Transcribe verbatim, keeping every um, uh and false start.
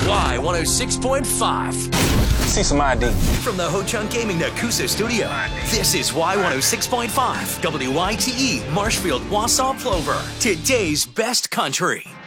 Y one oh six point five. See some I D. From the Ho Chunk Gaming Nakusa studio, this is Y one oh six point five, W Y T E, Marshfield, Wausau, Plover. Today's best country.